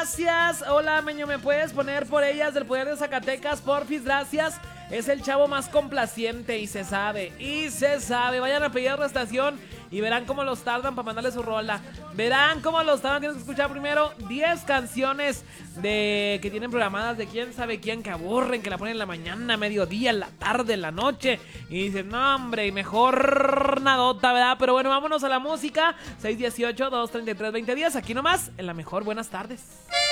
gracias. Hola, Meño, ¿me puedes poner por ellas del Poder de Zacatecas? Porfis, gracias. Es el chavo más complaciente y se sabe. Vayan a pedir a la estación y verán cómo los tardan para mandarle su rola. Verán cómo los tardan. Tienes que escuchar primero 10 canciones que tienen programadas de quién sabe quién, que aburren, que la ponen en la mañana, mediodía, en la tarde, en la noche. Y dicen, no, hombre, mejor nadota, ¿verdad? Pero bueno, vámonos a la música. 618-233-2010. Aquí nomás, en la mejor. Buenas tardes.